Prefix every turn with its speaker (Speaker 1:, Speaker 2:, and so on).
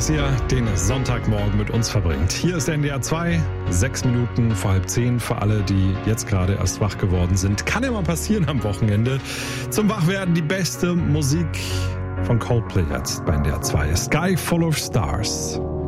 Speaker 1: dass ihr den Sonntagmorgen mit uns verbringt. Hier ist NDR 2, 6 Minuten vor 9:30 für alle, die jetzt gerade erst wach geworden sind. Kann immer passieren am Wochenende. Zum Wachwerden die beste Musik von Coldplay jetzt bei NDR 2. Sky Full of Stars.